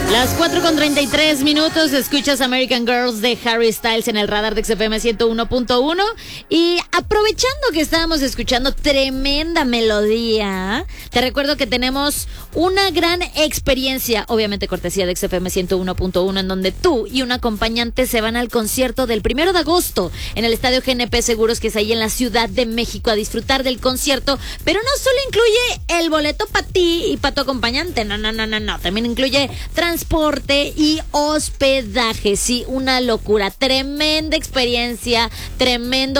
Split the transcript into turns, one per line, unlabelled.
Las 4:33, escuchas American Girls de Harry Styles en el radar de XFM 101.1. Y aprovechando que estábamos escuchando tremenda melodía, te recuerdo que tenemos una gran experiencia, obviamente cortesía de XFM 101.1, en donde tú y un acompañante se van al concierto del 1 de agosto en el Estadio GNP Seguros, que es ahí en la Ciudad de México, a disfrutar del concierto. Pero no solo incluye el boleto para ti y para tu acompañante, no. También incluye transporte y hospedaje. Sí, una locura. Tremenda experiencia, tremendo